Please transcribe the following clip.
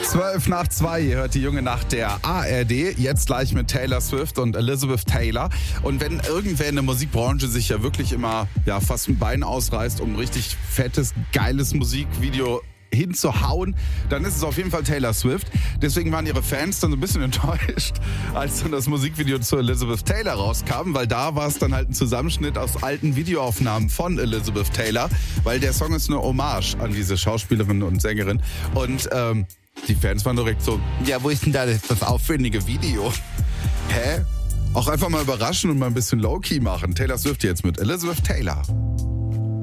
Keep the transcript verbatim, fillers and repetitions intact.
Zwölf nach zwei, ihr hört die junge Nacht der A R D, jetzt gleich mit Taylor Swift und Elizabeth Taylor. Und wenn irgendwer in der Musikbranche sich ja wirklich immer ja, fast ein Bein ausreißt, um ein richtig fettes, geiles Musikvideo hinzuhauen, dann ist es auf jeden Fall Taylor Swift. Deswegen waren ihre Fans dann so ein bisschen enttäuscht, als dann das Musikvideo zu Elizabeth Taylor rauskam, weil da war es dann halt ein Zusammenschnitt aus alten Videoaufnahmen von Elizabeth Taylor, weil der Song ist eine Hommage an diese Schauspielerin und Sängerin. Und ähm, die Fans waren direkt so, ja, wo ist denn da das, das aufwendige Video? Hä? Auch einfach mal überraschen und mal ein bisschen Low-Key machen. Taylor Swift jetzt mit Elizabeth Taylor.